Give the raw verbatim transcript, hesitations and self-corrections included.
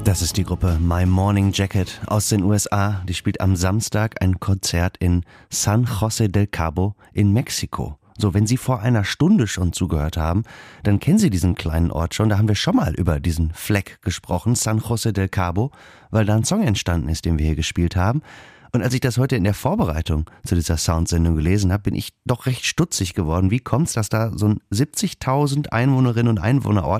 Das ist die Gruppe My Morning Jacket aus den U S A. Die spielt am Samstag ein Konzert in San José del Cabo in Mexiko. So, wenn Sie vor einer Stunde schon zugehört haben, dann kennen Sie diesen kleinen Ort schon. Da haben wir schon mal über diesen Fleck gesprochen, San José del Cabo, weil da ein Song entstanden ist, den wir hier gespielt haben. Und als ich das heute in der Vorbereitung zu dieser Soundsendung gelesen habe, bin ich doch recht stutzig geworden. Wie kommt's, dass da so ein siebzigtausend Einwohnerinnen und Einwohnerort